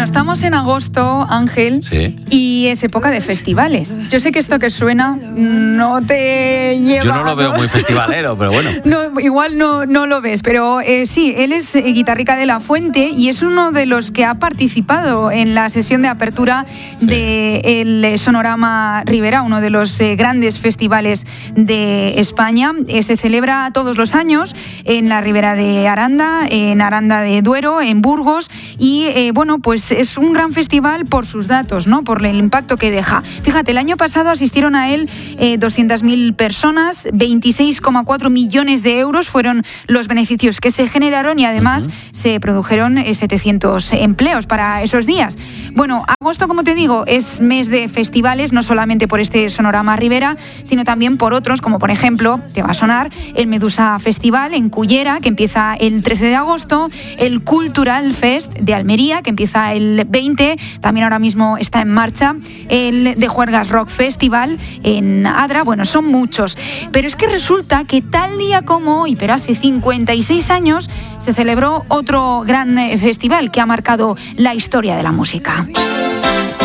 estamos en agosto, Ángel, sí, y es época de festivales. Yo sé que esto que suena no te lleva... Yo no lo veo muy festivalero, pero bueno. No, igual no lo ves, pero sí, él es Guitarrica de la Fuente y es uno de los que ha participado en la sesión de apertura del Sonorama Ribera, uno de los grandes festivales de España. Se celebra todos los años en la Ribera de Aranda, en Aranda de Duero, en Burgos, y bueno, pues es un gran festival por sus datos, ¿no? Por el impacto que deja. Fíjate, el año pasado asistieron a él 200.000 personas, 26,4 millones de euros fueron los beneficios que se generaron y además se produjeron 700 empleos para esos días. Bueno, agosto, como te digo, es mes de festivales, no solamente por este Sonorama Ribera, sino también por otros, como por ejemplo, te va a sonar, el Medusa Festival en Cullera, que empieza el 13 de agosto, el Cultural Fest de Almería, que empieza el 20, también ahora mismo está en marcha, el de Juergas Rock Festival en Adra, bueno, son muchos, pero es que resulta que tal día como hoy, pero hace 56 años, se celebró otro gran festival que ha marcado la historia de la música.